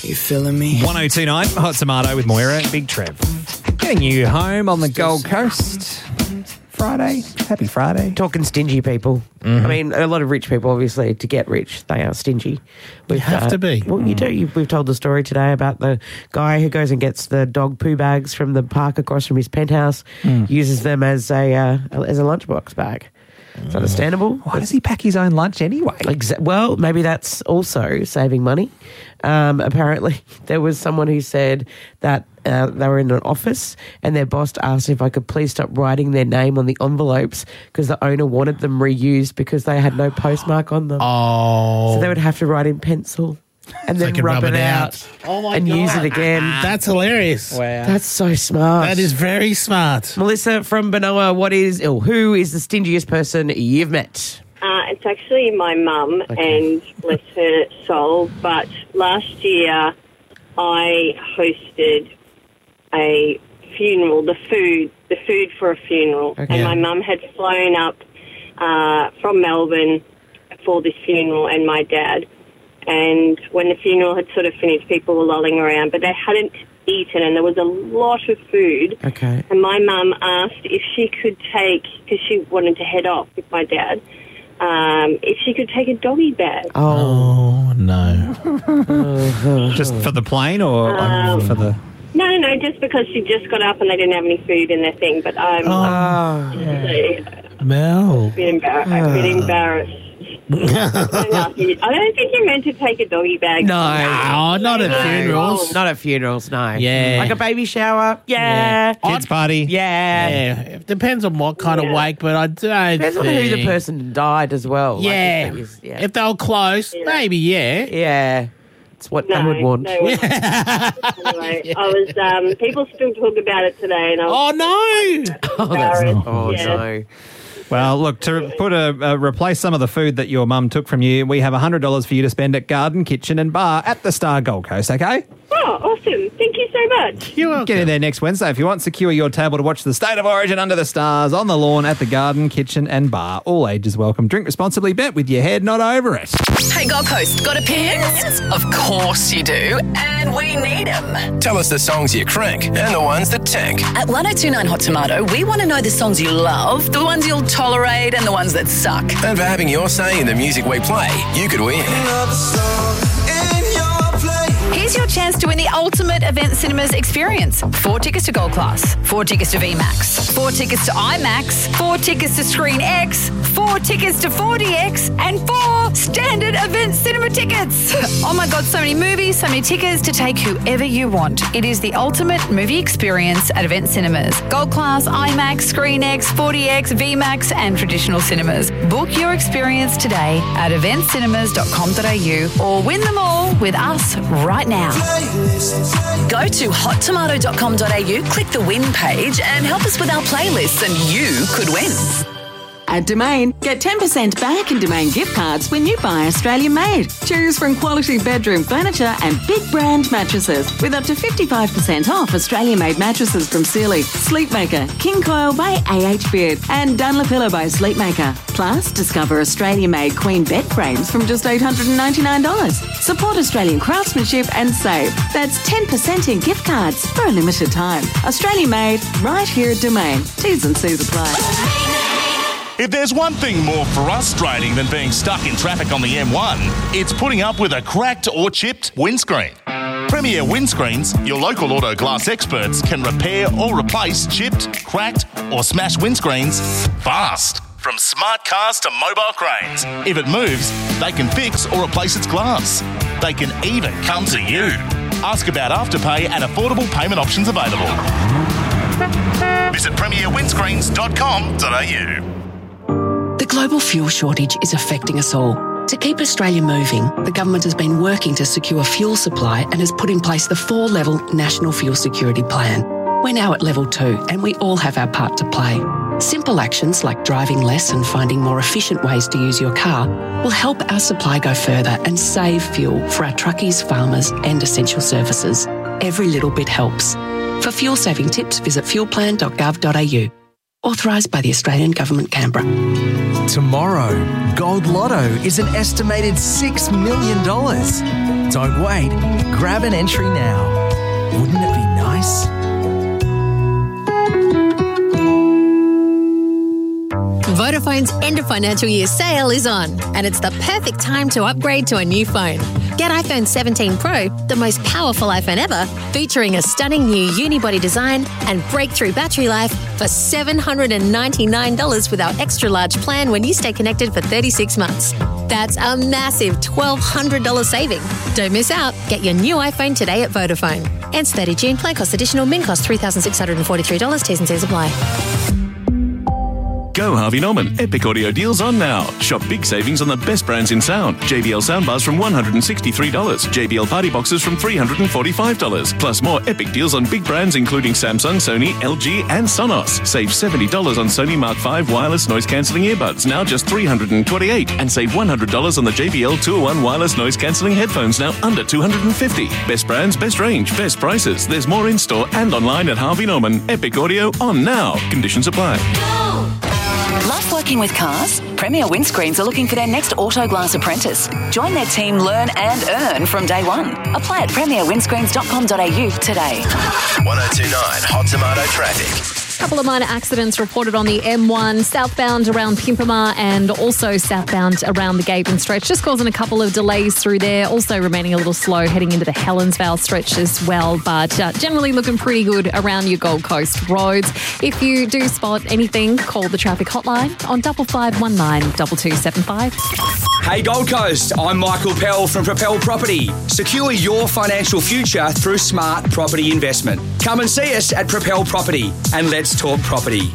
You feeling me? 1029 Hot Tomato with Moira and Big Trev. Getting you home on the Gold Coast. Friday. Happy Friday. Talking stingy people. Mm-hmm. I mean, a lot of rich people, obviously, to get rich, they are stingy. You have to be. Well, you do. We've told the story today about the guy who goes and gets the dog poo bags from the park across from his penthouse, uses them as a lunchbox bag. It's understandable. Why does he pack his own lunch anyway? Well, maybe that's also saving money. Apparently, there was someone who said that they were in an office and their boss asked if I could please stop writing their name on the envelopes because the owner wanted them reused because they had no postmark on them. Oh. So they would have to write in pencil and then rub it out and use it again. That's hilarious. Wow. That's so smart. That is very smart. Melissa from Benoa, who is the stingiest person you've met? It's actually my mum, and bless her soul. But last year, I hosted a funeral, the food for a funeral, and my mum had flown up from Melbourne for this funeral, and my dad. And when the funeral had sort of finished, people were lolling around, but they hadn't eaten, and there was a lot of food. Okay. And my mum asked if she could take, because she wanted to head off with my dad, if she could take a doggy bag. Oh, no. Just for the plane or for the... No, just because she just got up and they didn't have any food in their thing. But I'm Mel. a bit embarrassed. I don't think you're meant to take a doggy bag. No. Not at funerals. Not at funerals, no. Yeah. Like a baby shower? Yeah. Kids party? Yeah. Yeah, it depends on what kind of wake, but I don't Depends on who the person died as well. Yeah. Like if If they were close, maybe, yeah. Yeah. It's what I would want. No. Anyway, I was. People still talk about it today, and I was embarrassed. No. Well, look, to put replace some of the food that your mum took from you, we have $100 for you to spend at Garden, Kitchen and Bar at the Star Gold Coast, okay? Oh, awesome. Thank you so much. You're welcome. Get in there next Wednesday if you want. Secure your table to watch the State of Origin under the stars on the lawn at the Garden, Kitchen and Bar. All ages welcome. Drink responsibly. Bet with your head, not over it. Hey, Gold Coast, got opinions? Of course you do, and we need them. Tell us the songs you crank and the ones that tank. At 1029 Hot Tomato, we want to know the songs you love, the ones you'll tolerate, and the ones that suck. And for having your say in the music we play, you could win. Here's your chance to win the ultimate Event Cinemas experience. 4 tickets to Gold Class, 4 tickets to VMAX, 4 tickets to IMAX, 4 tickets to Screen X, 4 tickets to 4DX, and 4 standard Event Cinema tickets. Oh my God, so many movies, so many tickets to take whoever you want. It is the ultimate movie experience at Event Cinemas. Gold Class, IMAX, Screen X, 4DX, VMAX, and traditional cinemas. Book your experience today at eventcinemas.com.au or win them all with us right now. Go to hottomato.com.au, click the win page and help us with our playlists and you could win. At Domain, get 10% back in Domain gift cards when you buy Australian made. Choose from quality bedroom furniture and big brand mattresses with up to 55% off Australian made mattresses from Sealy, Sleepmaker, King Coil by AH Beard and Dunlopillow by Sleepmaker. Plus, discover Australian made queen bed frames from just $899. Support Australian craftsmanship and save. That's 10% in gift cards for a limited time. Australian made, right here at Domain. T's and C's apply. If there's one thing more frustrating than being stuck in traffic on the M1, it's putting up with a cracked or chipped windscreen. Premier Windscreens, your local auto glass experts, can repair or replace chipped, cracked or smashed windscreens fast. From smart cars to mobile cranes. If it moves, they can fix or replace its glass. They can even come to you. Ask about Afterpay and affordable payment options available. Visit premierwindscreens.com.au. The global fuel shortage is affecting us all. To keep Australia moving, the government has been working to secure fuel supply and has put in place the 4-level National Fuel Security Plan. We're now at level 2 and we all have our part to play. Simple actions like driving less and finding more efficient ways to use your car will help our supply go further and save fuel for our truckies, farmers and essential services. Every little bit helps. For fuel saving tips, visit fuelplan.gov.au. Authorised by the Australian Government, Canberra. Tomorrow, Gold Lotto is an estimated $6 million. Don't wait. Grab an entry now. Wouldn't it be nice? Vodafone's end of financial year sale is on, and it's the perfect time to upgrade to a new phone. Get iPhone 17 Pro, the most powerful iPhone ever, featuring a stunning new unibody design and breakthrough battery life for $799 with our extra large plan when you stay connected for 36 months. That's a massive $1,200 saving. Don't miss out. Get your new iPhone today at Vodafone. Ends 30 June. Plan cost additional. Min cost $3,643. T's and C's apply. Go Harvey Norman. Epic audio deals on now. Shop big savings on the best brands in sound. JBL soundbars from $163. JBL party boxes from $345. Plus more epic deals on big brands including Samsung, Sony, LG and Sonos. Save $70 on Sony Mark V wireless noise cancelling earbuds, now just $328. And save $100 on the JBL 2-in-1 wireless noise cancelling headphones, now under $250. Best brands, best range, best prices. There's more in store and online at Harvey Norman. Epic audio on now. Conditions apply. Love working with cars? Premier Windscreens are looking for their next Autoglass apprentice. Join their team, learn and earn from day one. Apply at premierwindscreens.com.au today. 1029 Hot Tomato Traffic. Couple of minor accidents reported on the M1 southbound around Pimpama and also southbound around the Gavin stretch, just causing a couple of delays through there. Also remaining a little slow heading into the Helensvale stretch as well, but generally looking pretty good around your Gold Coast roads. If you do spot anything, call the traffic hotline on 5519 2275. Hey Gold Coast, I'm Michael Pell from Propel Property. Secure your financial future through smart property investment. Come and see us at Propel Property and let's talk property.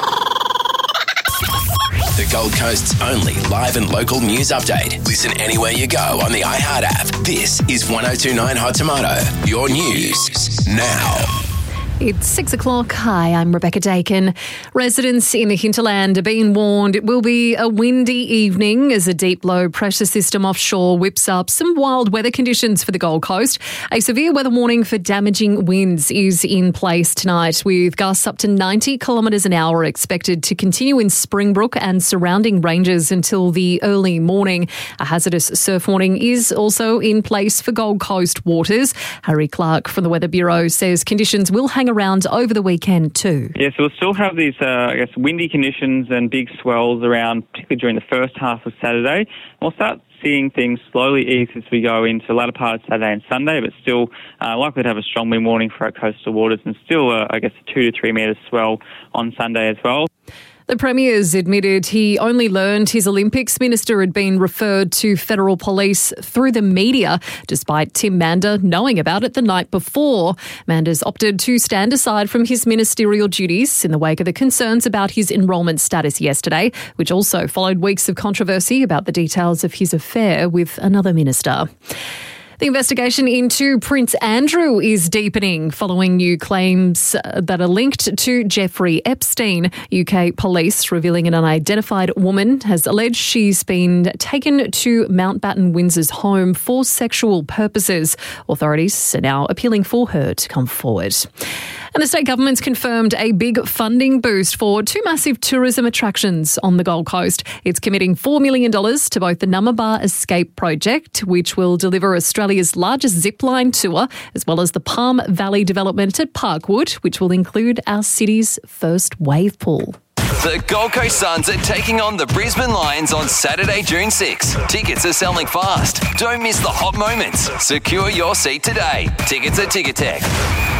The Gold Coast's only live and local news update. Listen anywhere you go on the iHeart app. This is 1029 Hot Tomato, your news now. It's 6 o'clock. Hi, I'm Rebecca Dakin. Residents in the hinterland are being warned it will be a windy evening as a deep low pressure system offshore whips up some wild weather conditions for the Gold Coast. A severe weather warning for damaging winds is in place tonight, with gusts up to 90 kilometres an hour expected to continue in Springbrook and surrounding ranges until the early morning. A hazardous surf warning is also in place for Gold Coast waters. Harry Clark from the Weather Bureau says conditions will hang around over the weekend too. Yes, we'll still have these, windy conditions and big swells around, particularly during the first half of Saturday. We'll start seeing things slowly ease as we go into the latter part of Saturday and Sunday, but still likely to have a strong wind warning for our coastal waters and still, a 2 to 3 metre swell on Sunday as well. The Premier's admitted he only learned his Olympics minister had been referred to federal police through the media, despite Tim Mander knowing about it the night before. Mander's opted to stand aside from his ministerial duties in the wake of the concerns about his enrolment status yesterday, which also followed weeks of controversy about the details of his affair with another minister. The investigation into Prince Andrew is deepening following new claims that are linked to Jeffrey Epstein. UK police revealing an unidentified woman has alleged she's been taken to Mountbatten Windsor's home for sexual purposes. Authorities are now appealing for her to come forward. And the state government's confirmed a big funding boost for two massive tourism attractions on the Gold Coast. It's committing $4 million to both the Nummaba Escape project, which will deliver Australia's largest zipline tour, as well as the Palm Valley development at Parkwood, which will include our city's first wave pool. The Gold Coast Suns are taking on the Brisbane Lions on Saturday, June 6. Tickets are selling fast. Don't miss the hot moments. Secure your seat today. Tickets at Ticketek.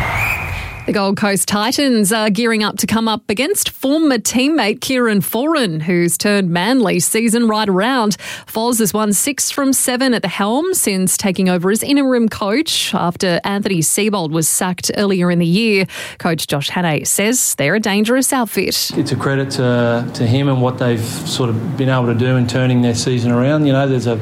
The Gold Coast Titans are gearing up to come up against former teammate Kieran Foran, who's turned Manly's season right around. Foz has won 6 from 7 at the helm since taking over as interim coach after Anthony Seibold was sacked earlier in the year. Coach Josh Hannay says they're a dangerous outfit. It's a credit to him and what they've sort of been able to do in turning their season around. You know, there's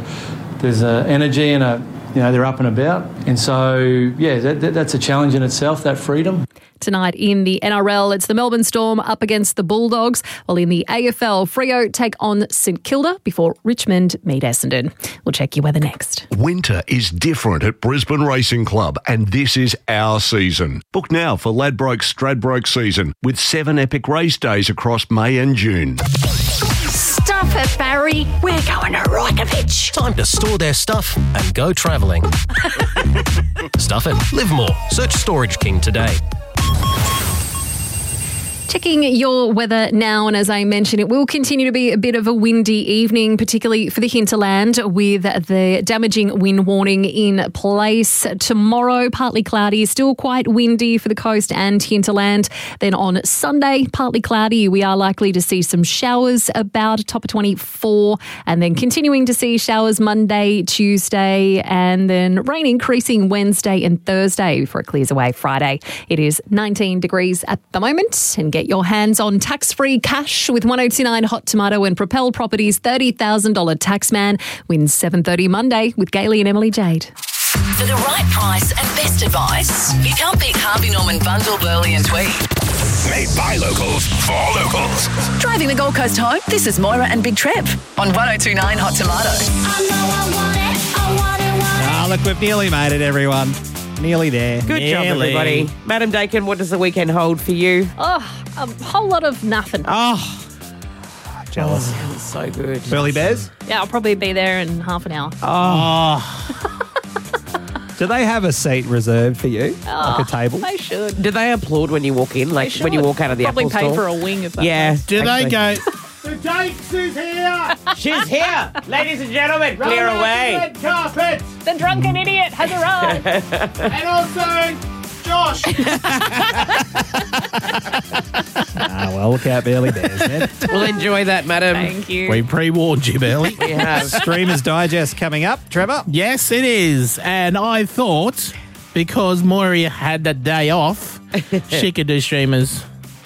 a energy and they're up and about. And so, yeah, that's a challenge in itself, that freedom. Tonight in the NRL, it's the Melbourne Storm up against the Bulldogs, while in the AFL, Freo take on St Kilda before Richmond meet Essendon. We'll check your weather next. Winter is different at Brisbane Racing Club, and this is our season. Book now for Ladbroke-Stradbroke season with 7 epic race days across May and June. Stuff it, Barry. We're going to Reykjavik. Time to store their stuff and go travelling. Stuff it. Live more. Search Storage King today. Checking your weather now, and as I mentioned, it will continue to be a bit of a windy evening, particularly for the hinterland, with the damaging wind warning in place. Tomorrow, partly cloudy, still quite windy for the coast and hinterland. Then on Sunday, partly cloudy. We are likely to see some showers about a top of 24, and then continuing to see showers Monday, Tuesday, and then rain increasing Wednesday and Thursday before it clears away Friday. It is 19 degrees at the moment, and get your hands on tax-free cash with 1029 Hot Tomato and Propel Properties $30,000 Taxman. Wins 7:30 Monday with Gailey and Emily Jade. For the right price and best advice, you can't beat Harvey Norman Bundle, Burley and Tweed. Made by locals for locals. Driving the Gold Coast home, this is Moira and Big Trev on 1029 Hot Tomato. Look, we've nearly made it, everyone. Nearly there. Good job, everybody. Madam Dakin, what does the weekend hold for you? Oh, a whole lot of nothing. Oh, jealous. Sounds so good. Burley Bears? Yeah, I'll probably be there in half an hour. Oh. Do they have a seat reserved for you? Like a table? They should. Do they applaud when you walk in? Like when you walk out of the Probably Apple pay store? for a wing if that Yeah. Do they go, The Jakes is here! She's here! Ladies and gentlemen, clear Roll out away. the red carpet! The drunken idiot has arrived. And also, Josh! Well, look out, Burley Bears, man. We'll enjoy that, madam. Thank you. we pre-warned you, Burley. We have. Streamers Digest coming up. Trevor? Yes, it is. And I thought because Moira had a day off, she could do streamers.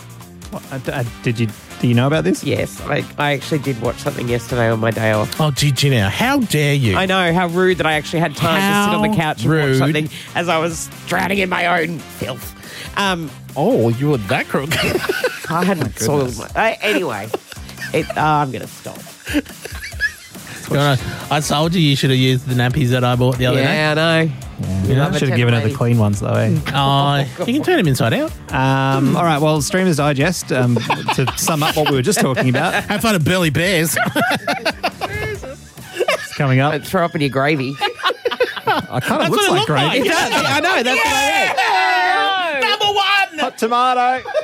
Do you know about this? Yes, I actually did watch something yesterday on my day off. Oh, did you now? How dare you? I know, how rude that I actually had time to sit on the couch and rude. watch something as I was drowning in my own filth. Oh, you were that crook. I hadn't soiled my... anyway, I'm going to stop. I told you should have used the nappies that I bought the other day. Yeah, I know. I should have given her the clean ones, though, eh? Oh, you can turn them inside out. All right, well, Streamers Digest, to sum up what we were just talking about. Have fun at Burley Bears. It's coming up. Throw up in your gravy. I kind of looks like gravy. It does. I know, that's what I mean. Number one! Hot Tomato.